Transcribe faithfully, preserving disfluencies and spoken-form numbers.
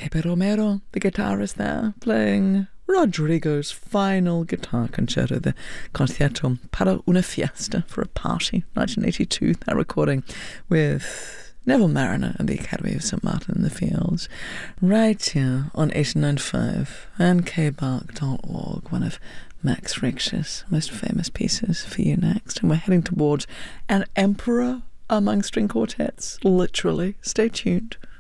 Pepe Romero, the guitarist there, playing Rodrigo's final guitar concerto, the Concierto para una Fiesta, for a party, nineteen eighty-two, that recording with Neville Mariner and the Academy of Saint Martin in the Fields, right here on eighty-nine point five and k bark dot org, one of Max Rich's most famous pieces for you next. And we're heading towards an emperor among string quartets, literally. Stay tuned.